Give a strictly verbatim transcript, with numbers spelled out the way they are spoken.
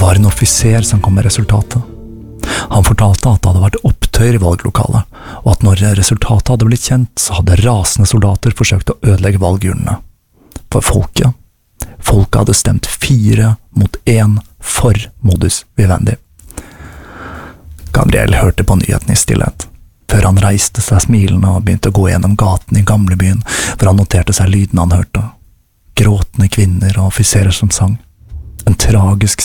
var en offiser som kom med resultatet. Han fortalte at det hadde vært opptøyer i valglokalet, og at når resultatet hadde blitt kjent, så hadde rasende soldater forsøkt å ødelegge valgurnene. For folket, folket hadde stemt fire mot én for modus vivendi. Gabriel hørte på nyheten i stillhet, før han reiste seg smilende og begynte å gå gjennom gaten i gamlebyen, for han noterte seg lyden han hørte. Gråtende kvinner og offiserer som sang. En tragisk